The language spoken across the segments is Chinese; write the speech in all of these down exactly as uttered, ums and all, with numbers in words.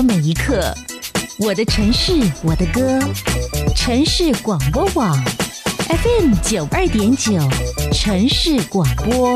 活每一刻，我的城市，我的歌，城市广播网 F M 九二点九，城市广播。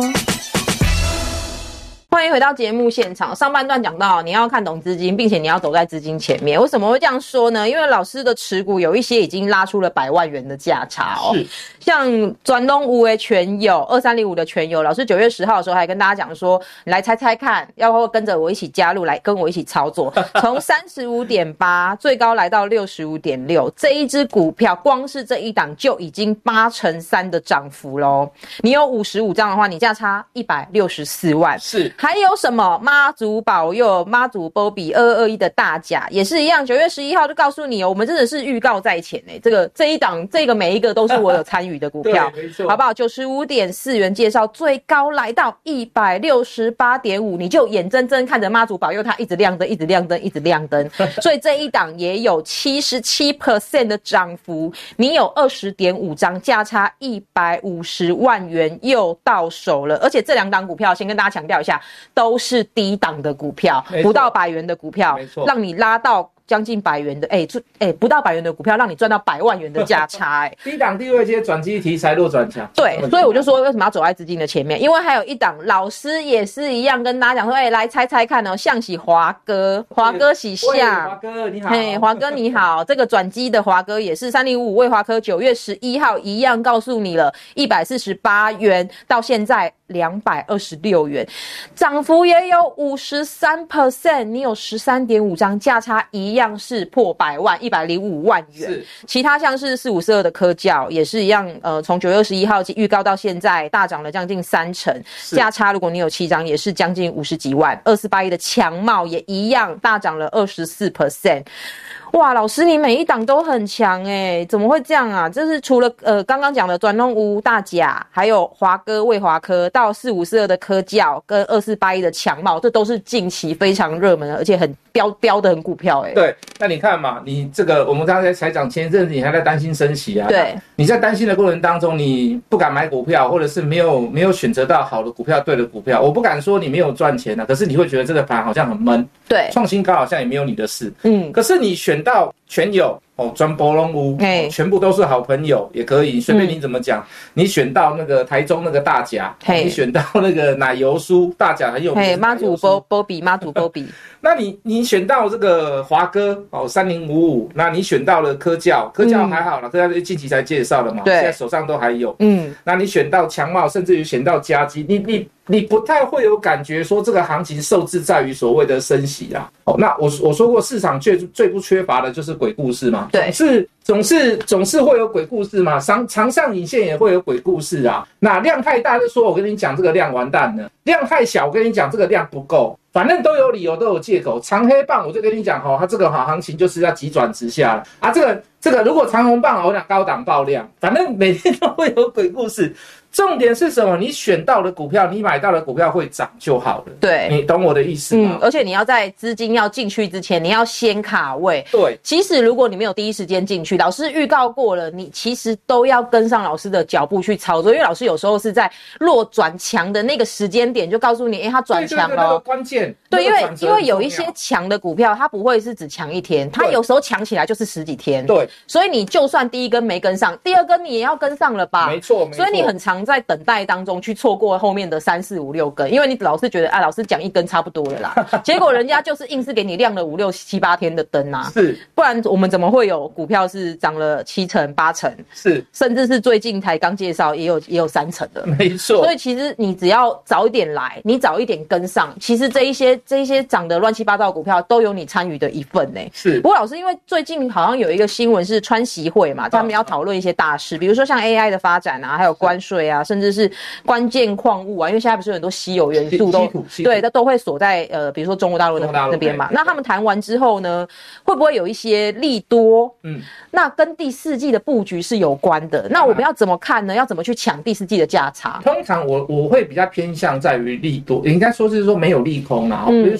欢迎回到节目现场。上半段讲到你要看懂资金，并且你要走在资金前面。为什么会这样说呢？因为老师的持股有一些已经拉出了百万元的价差哦。是，像转东吴为全友二三零五的全友，老师九月十号的时候还跟大家讲说，你来猜猜看，要不要跟着我一起加入，来跟我一起操作。从三十五点八最高来到六十五点六，这一支股票光是这一档就已经八成三的涨幅咯。你有五十五张的话，你价差一百六十四万。是。还有什么妈祖保佑、妈祖波比二二二一的大甲也是一样，九月十一号就告诉你哦，我们真的是预告在前诶，这个这一档这个每一个都是我有参与的股票，好不好？九十五点四元介绍，最高来到一百六十八点五，你就眼睁睁看着妈祖保佑它一直亮灯，一直亮灯，一直亮灯，所以这一档也有 百分之七十七 的涨幅，你有 二十点五张，价差一百五十万元又到手了，而且这两档股票先跟大家强调一下。都是低档的股票，不到百元的股票，让你拉到将近百元的，哎、欸欸，不到百元的股票，让你赚到百万元的价差、欸，哎， 低档低位阶转机题材弱转强。 对，所以我就说为什么要走在资金的前面，因为还有一档老师也是一样跟大家讲说，哎、欸，来猜猜看哦，像喜华哥，华哥喜像， 华哥你好， 嘿，华哥你好，这个转机的华哥也是三零五五魏华科，九月十一号一样告诉你了，一百四十八元到现在。两百二十六元，涨幅也有 百分之五十三， 你有 十三点五张，价差一样是破百万，一百零五万元。其他像是四五四二的科教也是一样，呃，从九月二十一号预告到现在大涨了将近三成，价差如果你有七张也是将近五十几万。二四八一的强茂也一样大涨了 百分之二十四。哇，老师你每一档都很强诶，怎么会这样啊？这是除了呃刚刚讲的转东吴大甲，还有华哥魏华科到四五四二的科教跟二四八一的强茂，这都是近期非常热门的，而且很标标的很股票诶。 对，那你看嘛，你这个我们刚才才讲前一阵子你还在担心升息啊，对，你在担心的过程当中，你不敢买股票，或者是没有没有选择到好的股票，对的股票，我不敢说你没有赚钱啊，可是你会觉得这个盘好像很闷，对，创新高好像也没有你的事，嗯，可是你选到全有哦，专博龙屋、哦，全部都是好朋友，也可以随便你怎么讲、嗯。你选到那个台中那个大甲，你选到那个奶油酥大甲很有名， 妈祖波波比妈祖波比。 那你你选到这个华哥哦，三零五五，那你选到了科教，科教还好了，科教是近期才介绍的嘛，现在手上都还有。嗯，那你选到强茂，甚至于选到嘉基，你你。你不太会有感觉说这个行情受制在于所谓的升息啊。哦，那我我说过市场最最不缺乏的就是鬼故事嘛，对，是总是总是会有鬼故事嘛，长长上影线也会有鬼故事啊。那量太大就说我跟你讲这个量完蛋了，量太小我跟你讲这个量不够。反正都有理由，都有借口。长黑棒，我就跟你讲哦，它这个好行情就是要急转直下了啊。这个这个，如果长红棒，我讲高档爆量，反正每天都会有鬼故事。重点是什么？你选到的股票，你买到的股票会涨就好了。对，你懂我的意思吗？ 嗯，而且你要在资金要进去之前，你要先卡位。对，其实如果你没有第一时间进去，老师预告过了，你其实都要跟上老师的脚步去操作，因为老师有时候是在弱转强的那个时间点就告诉你，哎，它转强了。对对对，那个关键。 对，因为因为有一些强的股票，它不会是只强一天，它有时候强起来就是十几天。对，所以你就算第一根没跟上，第二根你也要跟上了吧？没错，没错。所以你很常在等待当中去错过后面的三四五六根，因为你老是觉得啊，老师讲一根差不多了啦，结果人家就是硬是给你亮了五六七八天的灯啊，是，不然我们怎么会有股票是涨了七成八成，是，甚至是最近才刚介绍也有也有三成的，没错。所以其实你只要早一点来，你早一点跟上，其实这一些这一些涨得乱七八糟的股票都有你参与的一份呢、欸。是，不过老师因为最近好像有一个新闻是川习会嘛，他们要讨论一些大事，比如说像 A I 的发展啊，还有关税啊，甚至是关键矿物啊，因为现在不是有很多稀有元素都对，它都会锁在呃，比如说中国大陆那边嘛。那他们谈完之后呢，会不会有一些利多？嗯，那跟第四季的布局是有关的。那我们要怎么看呢？要怎么去抢第四季的价差？ 通常我我会比较偏向在于利多，应该说是说没有利空啦。嗯、比如说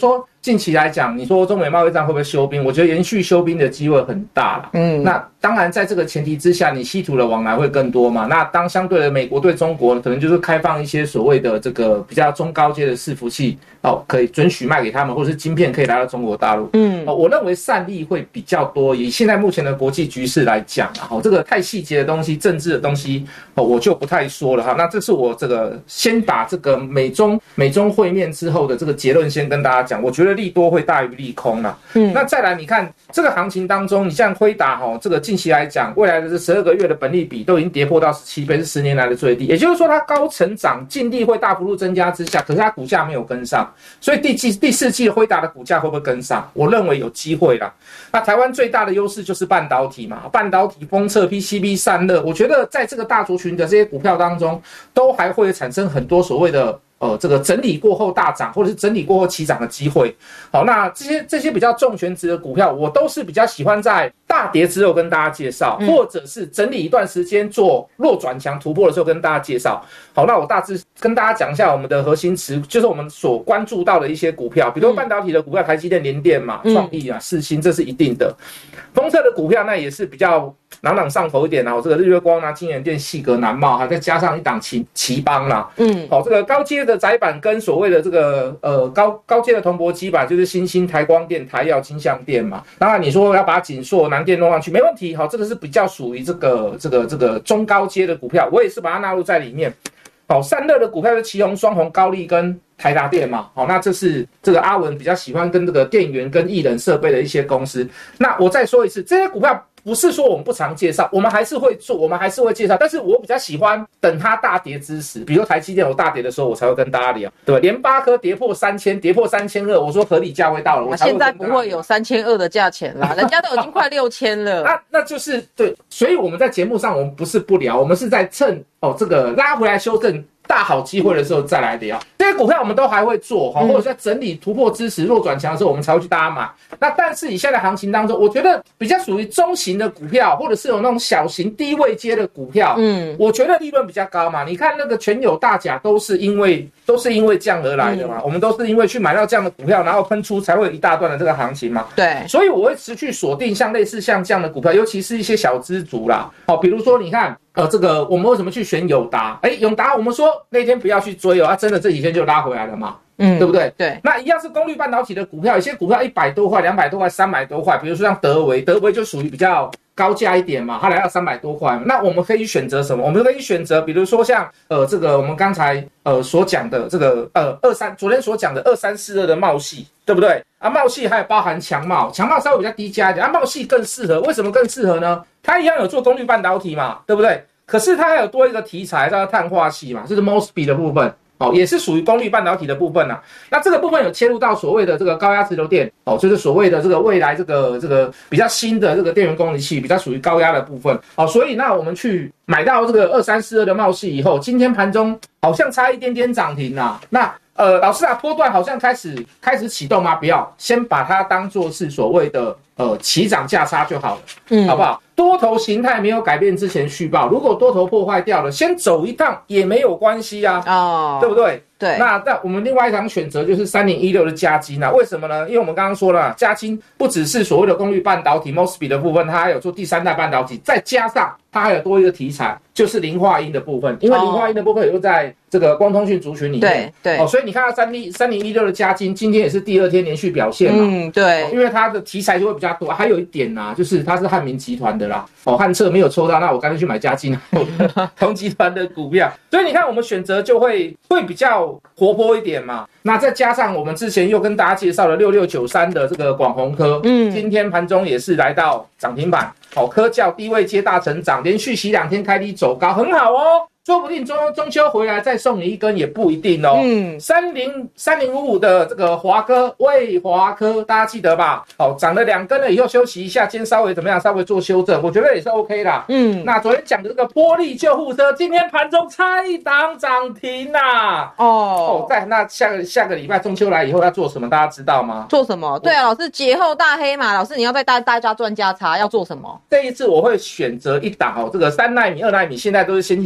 近期来讲，你说中美贸易战会不会休兵？我觉得延续休兵的机会很大啦。嗯，那当然在这个前提之下，你稀土的往来会更多嘛。那当相对的美国对中国可能就是开放一些所谓的这个比较中高阶的伺服器，哦，可以准许卖给他们，或者是晶片可以来到中国大陆。嗯，哦，我认为善意会比较多。以现在目前的国际局势来讲啊，哦，这个太细节的东西、政治的东西，哦，我就不太说了哈。那这是我这个先把这个美中美中会面之后的这个结论先跟大家讲。我觉得利多会大于利空啦。嗯，那再来你看这个行情当中，你像辉达哈，这个近期来讲，未来的这十二个月的本利比都已经跌破到十七倍，是十年来的最低。也就是说，它高成长，净利会大幅度增加之下，可是它股价没有跟上，所以第季第四季的辉达的股价会不会跟上？我认为有机会啦。那台湾最大的优势就是半导体嘛，半导体封测 P C B 散热，我觉得在这个大族群的这些股票当中，都还会产生很多所谓的。呃，这个整理过后大涨，或者是整理过后起涨的机会。好，那这些这些比较重权值的股票，我都是比较喜欢在大跌之后跟大家介绍，嗯、或者是整理一段时间做弱转强突破的时候跟大家介绍。好，那我大致跟大家讲一下我们的核心持，就是我们所关注到的一些股票，比如说半导体的股票，台积电、联电嘛，创意啊、世芯，这是一定的。封测的股票那也是比较朗朗上口一点啊，这个日月光啊、金源电、细格、南茂，还再加上一档奇奇邦啦，嗯，好，这个高阶的载板跟所谓的这个呃高高阶的铜箔基板，就是新兴、台光电、台耀、金像电嘛。当然你说要把锦硕、南电弄上去，没问题，好，这个是比较属于这个这个这个中高阶的股票，我也是把它纳入在里面。好，散热的股票是奇鋐、双虹、高力跟台达电嘛，好，那这是这个阿文比较喜欢跟这个电源跟艺人设备的一些公司。那我再说一次，这些股票不是说我们不常介绍，我们还是会做，我们还是会介绍，但是我比较喜欢等它大跌之时，比如说台积电有大跌的时候，我才会跟大家聊，对吧？联发科跌破三千，跌破三千二，我说合理价位到了，我才会跟大家聊。 现在不会有三千二的价钱啦，人家都已经快六千了。 那那就是对，所以我们在节目上我们不是不聊，我们是在趁哦这个拉回来修正。大好机会的时候再来聊，这些股票我们都还会做，或者在整理突破支持弱转强的时候，我们才会去大家买。那但是以现在的行情当中，我觉得比较属于中型的股票，或者是有那种小型低位阶的股票，嗯，我觉得利润比较高嘛。你看那个全友大甲都是因为都是因为这样而来的嘛，嗯、我们都是因为去买到这样的股票，然后喷出才会有一大段的这个行情嘛。 对， 所以我会持续锁定像类似像这样的股票，尤其是一些小资族啦。好，比如说你看。呃，这个我们为什么去选友达？哎，友达我们说那天不要去追哦，它、啊、真的这几天就拉回来了嘛，嗯，对不对？ 对， 那一样是功率半导体的股票，有些股票一百多块、两百多块、三百多块，比如说像德微，德微就属于比较高价一点嘛，它来到三百多块，那我们可以选择什么？我们可以选择，比如说像呃这个我们刚才呃所讲的这个呃二三，昨天所讲的二三四二的茂系，对不对？啊，茂系还有包含强茂，强茂稍微比较低价一点，啊，茂系更适合，为什么更适合呢？它一样有做功率半导体嘛，对不对？可是它还有多一个题材叫碳化系嘛，这是 M O S F E T 的部分。哦，也是属于功率半导体的部分啊。那这个部分有切入到所谓的这个高压直流电，哦，就是所谓的这个未来这个这个比较新的这个电源供应器，比较属于高压的部分。哦，所以那我们去买到这个二三四二的茂系以后，今天盘中好像差一点点涨停啊。那呃，老师啊，波段好像开始开始启动吗？不要，先把它当作是所谓的呃起涨价差就好了，嗯，好不好？多头形态没有改变之前续报，如果多头破坏掉了，先走一趟也没有关系啊，哦，对不对？ 对， 那那我们另外一场选择就是三零一六的嘉晶啊，为什么呢？因为我们刚刚说了，嘉晶不只是所谓的功率半导体 M O S F E T 的部分，它还有做第三代半导体，再加上它还有多一个题材，就是磷化铟的部分，因为磷化铟的部分也就在这个光通讯族群里面， 对对， 哦，所以你看到三零三零一六的嘉晶今天也是第二天连续表现嘛， 嗯，对， 哦，因为它的题材就会比较多，还有一点呐，啊，就是它是汉明集团的啦，哦，汉测没有抽到，那我干脆去买嘉晶同集团的股票，所以你看我们选择就会会比较活泼一点嘛。那再加上我们之前又跟大家介绍了六六九三的这个广宏科，嗯，今天盘中也是来到涨停板，好，科教低位接大成长，连续洗两天开低走高，很好哦。说不定中中秋回来再送你一根也不一定哦。嗯，三零三零五五的这个华科卫华科，大家记得吧？好，涨了两根了以后休息一下，今天稍微怎么样？稍微做修正，我觉得也是 OK 啦。嗯，那昨天讲的这个波力救护车，今天盘中差一档涨停啦。哦哦，在那下个下个礼拜中秋来以后要做什么？大家知道吗？ 做什么？对啊，老师节后大黑马，老师你要带大大家赚价差，要做什么？ 这一次我会选择一档哦，这个三奈米、二奈米现在都是先进制程。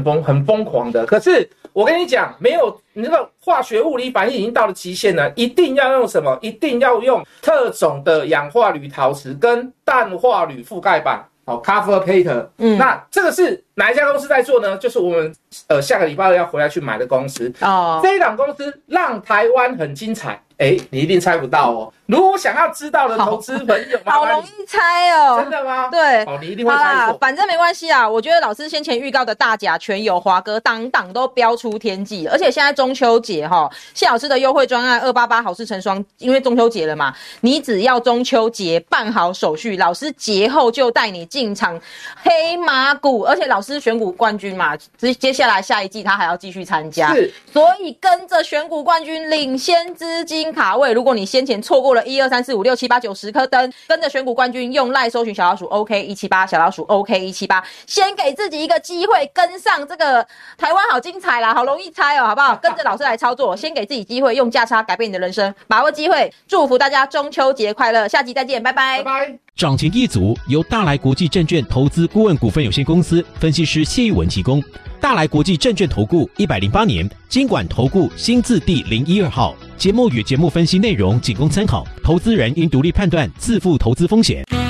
疯很疯狂的。可是我跟你讲，没有你这个化学物理反应已经到了极限了，一定要用什么？一定要用特种的氧化铝陶瓷跟氮化铝覆盖板。好 ，cover paper， 嗯，那这个是哪一家公司在做呢？就是我们呃下个礼拜二要回来去买的公司哦。这一档公司让台湾很精彩，哎，你一定猜不到哦。如果想要知道的投资朋友， 好容易猜哦。 真的吗？ 对， 哦，你一定会猜错。 反正没关系啊，我觉得老师先前预告的大甲、全友、华哥，档档都飙出天际，而且现在中秋节哈，谢老师的优惠专案二八八好事成双，因为中秋节了嘛，你只要中秋节办好手续，老师节后就带你进场黑马股，而且老师选股冠军嘛，接下来下一季他还要继续参加，是，所以跟着选股冠军领先资金卡位。如果你先前错过了一二三四五六七八九十颗灯，跟着选股冠军用 LINE 搜寻小老鼠 OK 一七八，小老鼠 OK 一七八，先给自己一个机会跟上这个台湾好精彩啦，好容易猜哦，好不好？跟着老师来操作，先给自己机会，用价差改变你的人生，把握机会，祝福大家中秋节快乐，下集再见，拜拜， 拜拜。 涨停一族由大来国际证券投资顾问股份有限公司分析师谢玉文提供。大来国际证券投顾一百零八年金管投顾新字第零一二号。节目与节目分析内容仅供参考，投资人应独立判断，自负投资风险。